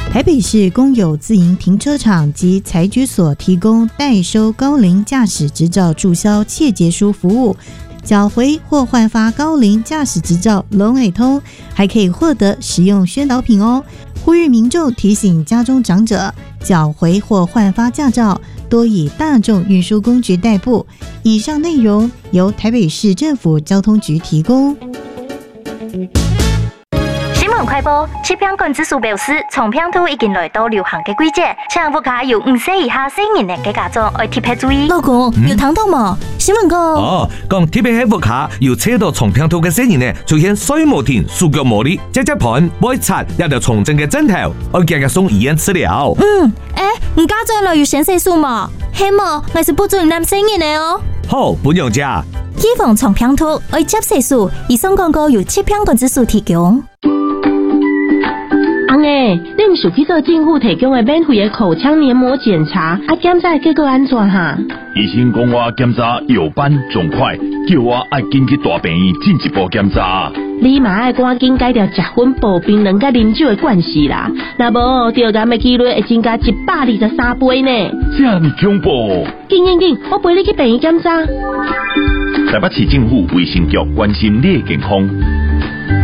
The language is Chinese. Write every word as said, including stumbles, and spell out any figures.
台北市公有自营停车场及财局所提供代收高龄驾驶执照注销切结书服务，缴回或换发高龄驾驶执照龙尾通，还可以获得实用宣导品哦。呼吁民众提醒家中长者，缴回或换发驾照多以大众运输工具代步。以上内容由台北市政府交通局提供。 新闻快报：疾病管制署表示，从病毒已经来到流行嘅季节，请大家有五岁以下成人嘅家长要特别注意。 老公，有听到吗？新闻讲哦，讲特别喺屋卡要车到从病毒嘅成人呢，出现水无停、手脚无力、只只盤、背擦，一條重症嘅枕頭，要日日送醫院治療。 嗯，誒，唔家長來要先生數嘛？希望我是不准男成人嘅哦。 好，本樣啫。 預防從病毒要接生數，以上廣告由疾病管制署提供。 翁誒，你唔是去做政府提供的免費的口腔黏膜檢查，啊檢查結果安怎哈？ 醫生講我檢查有斑仲快，叫我愛緊去大病院進一步檢查。 你嘛愛趕緊改掉食薰保冰兩甲啉酒的慣勢啦，若無得癌的幾率會增加一百二十三倍呢。 這麼恐怖！ 緊緊緊，我陪你去病院檢查。 台北市政府衛生局關心你的健康。